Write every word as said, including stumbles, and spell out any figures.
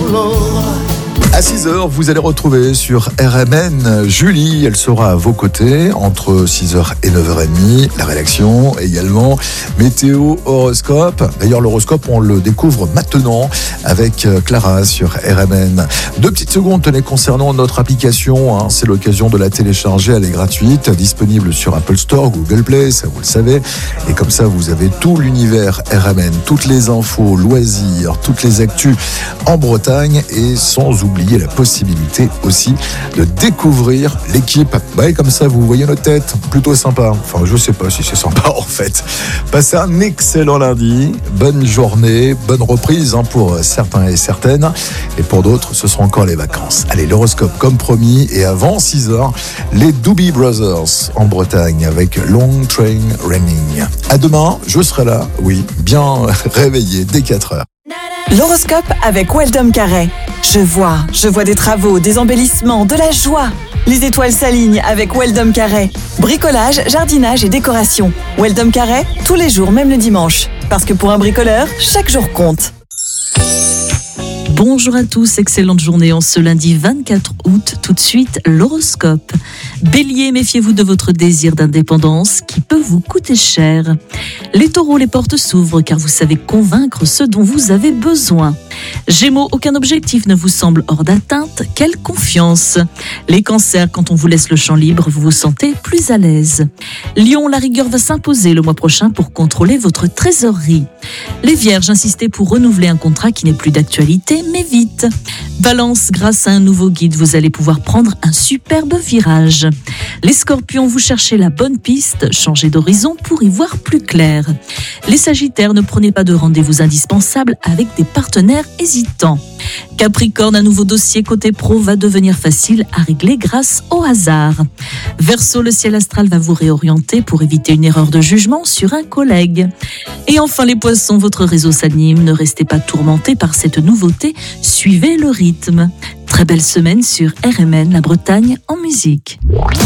À six heures, vous allez retrouver sur R M N Julie. Elle sera à vos côtés entre six heures et neuf heures trente. La rédaction également. Météo, horoscope. D'ailleurs, l'horoscope, on le découvre maintenant avec Clara sur R M N. Deux petites secondes, tenez, concernant notre application. Hein, c'est l'occasion de la télécharger. Elle est gratuite, disponible sur Apple Store, Google Play, ça vous le savez. Et comme ça, vous avez tout l'univers R M N, toutes les infos, loisirs, toutes les actus en Bretagne et sans oublier la possibilité aussi de découvrir l'équipe. Ouais, comme ça, vous voyez nos têtes. Plutôt sympa. Enfin, je sais pas si c'est sympa en fait. Passez un excellent lundi. Bonne journée. Bonne reprise hein, pour certains et certaines. Et pour d'autres, ce seront encore les vacances. Allez, l'horoscope comme promis. Et avant six heures, les Doobie Brothers en Bretagne avec Long Train Running. À demain, je serai là. Oui, bien réveillé dès quatre heures. L'horoscope avec Weldom Carré. Je vois, je vois des travaux, des embellissements, de la joie. Les étoiles s'alignent avec Weldom Carré. Bricolage, jardinage et décoration. Weldom Carré, tous les jours, même le dimanche. Parce que pour un bricoleur, chaque jour compte. Bonjour à tous, excellente journée en ce lundi vingt-quatre août. Tout de suite, l'horoscope. Bélier, méfiez-vous de votre désir d'indépendance qui peut vous coûter cher. Les taureaux, les portes s'ouvrent car vous savez convaincre ceux dont vous avez besoin. Gémeaux, aucun objectif ne vous semble hors d'atteinte, quelle confiance. Les cancers, quand on vous laisse le champ libre, vous vous sentez plus à l'aise. Lion, la rigueur va s'imposer le mois prochain pour contrôler votre trésorerie. Les vierges, insistez pour renouveler un contrat qui n'est plus d'actualité, mais vite. Balance, grâce à un nouveau guide, vous allez pouvoir prendre un superbe virage. Les scorpions, vous cherchez la bonne piste, changez d'horizon pour y voir plus clair. Les sagittaires, ne prenez pas de rendez-vous indispensables avec des partenaires hésitants. Capricorne, un nouveau dossier côté pro va devenir facile à régler grâce au hasard. Verseau, le ciel astral va vous réorienter pour éviter une erreur de jugement sur un collègue. Et enfin les poissons, votre réseau s'anime, ne restez pas tourmentés par cette nouveauté, suivez le rythme. Très belle semaine sur R M N, la Bretagne en musique.